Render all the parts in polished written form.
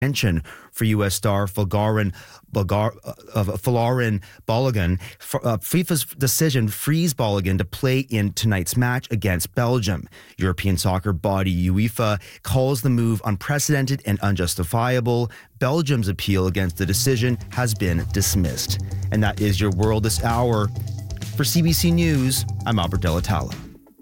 suspension for U.S. star Folarin Balogun. FIFA's decision frees Balogun to play in tonight's match against Belgium. European soccer body UEFA calls the move unprecedented and unjustifiable. Belgium's appeal against the decision has been dismissed. And that is your world this hour. For CBC News, I'm Albert Delatala.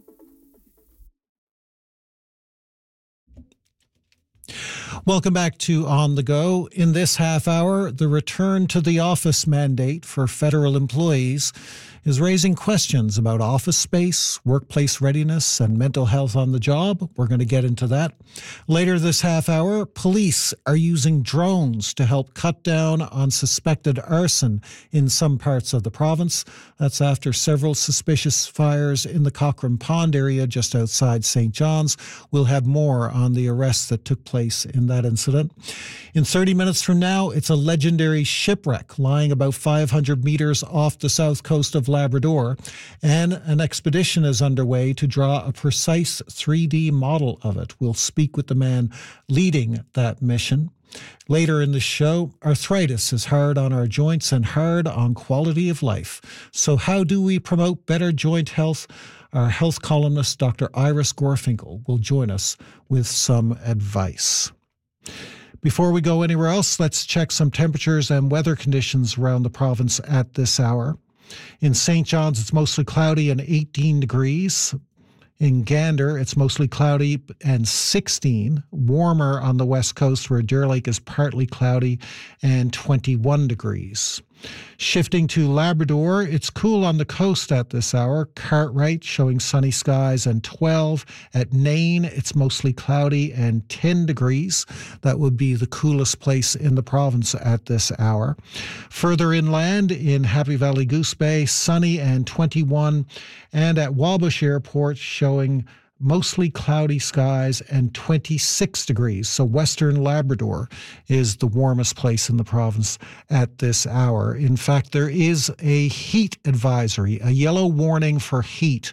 Welcome back to On the Go. In this half hour, the return to the office mandate for federal employees is raising questions about office space, workplace readiness, and mental health on the job. We're going to get into that. Later this half hour, police are using drones to help cut down on suspected arson in some parts of the province. That's after several suspicious fires in the Cochrane Pond area just outside St. John's. We'll have more on the arrests that took place in that incident. In 30 minutes from now, it's a legendary shipwreck lying about 500 meters off the south coast of Labrador, and an expedition is underway to draw a precise 3D model of it. We'll speak with the man leading that mission. Later in the show, arthritis is hard on our joints and hard on quality of life. So how do we promote better joint health? Our health columnist, Dr. Iris Gorfinkel, will join us with some advice. Before we go anywhere else, let's check some temperatures and weather conditions around the province at this hour. In St. John's, it's mostly cloudy and 18 degrees. In Gander, it's mostly cloudy and 16. Warmer on the west coast, where Deer Lake is partly cloudy and 21 degrees. Shifting to Labrador, it's cool on the coast at this hour. Cartwright showing sunny skies and 12. At Nain, it's mostly cloudy and 10 degrees. That would be the coolest place in the province at this hour. Further inland, in Happy Valley Goose Bay, sunny and 21. And at Wabush Airport, showing mostly cloudy skies and 26 degrees. So Western Labrador is the warmest place in the province at this hour. In fact, there is a heat advisory, a yellow warning for heat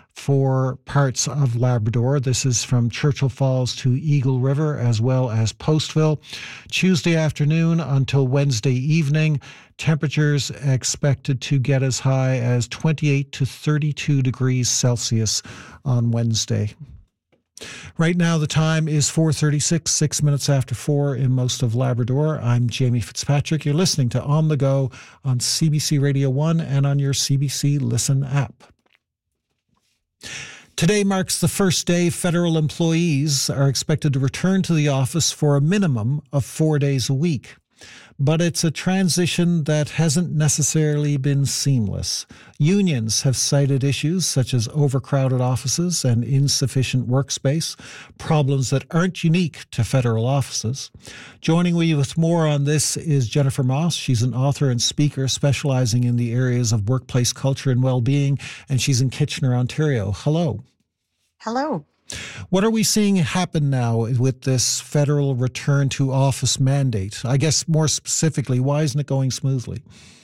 for parts of Labrador. This is from Churchill Falls to Eagle River as well as Postville. Tuesday afternoon until Wednesday evening, temperatures expected to get as high as 28 to 32 degrees Celsius on Wednesday. Right now, the time is 4:36, 6 minutes after 4 in most of Labrador. I'm Jamie Fitzpatrick. You're listening to On the Go on CBC Radio 1 and on your CBC Listen app. Today marks the first day federal employees are expected to return to the office for a minimum of 4 days a week. But it's a transition that hasn't necessarily been seamless. Unions have cited issues such as overcrowded offices and insufficient workspace, problems that aren't unique to federal offices. Joining me with more on this is Jennifer Moss. She's an author and speaker specializing in the areas of workplace culture and well-being, and she's in Kitchener, Ontario. Hello. Hello. What are we seeing happen now with this federal return to office mandate? I guess more specifically, why isn't it going smoothly?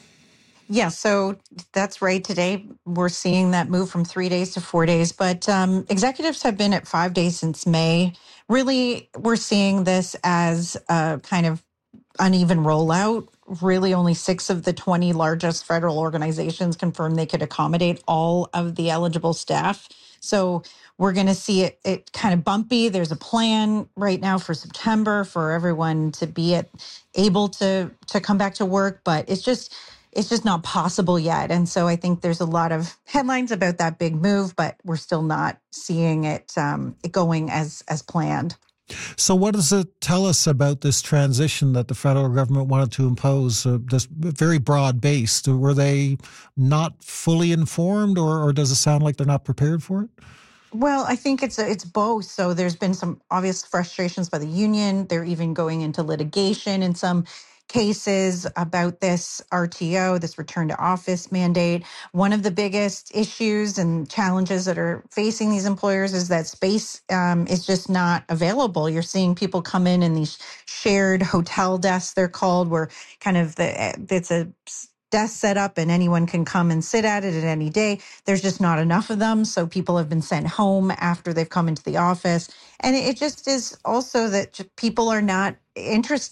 Yeah, so that's right. Today, we're seeing that move from 3 days to 4 days, but executives have been at 5 days since May. Really, we're seeing this as a kind of uneven rollout. Really, only 6 of the 20 largest federal organizations confirmed they could accommodate all of the eligible staff. So we're going to see it kind of bumpy. There's a plan right now for September for everyone to be able to come back to work, but it's just not possible yet. And so I think there's a lot of headlines about that big move, but we're still not seeing it going as planned. So what does it tell us about this transition that the federal government wanted to impose, this very broad-based? Were they not fully informed, or does it sound like they're not prepared for it? Well, I think it's both. So there's been some obvious frustrations by the union. They're even going into litigation in some cases about this RTO, this return to office mandate. One of the biggest issues and challenges that are facing these employers is that space is just not available. You're seeing people come in these shared hotel desks, they're called, where kind of it's a desk set up and anyone can come and sit at it at any day. There's just not enough of them. So people have been sent home after they've come into the office. And it just is also that people are not interest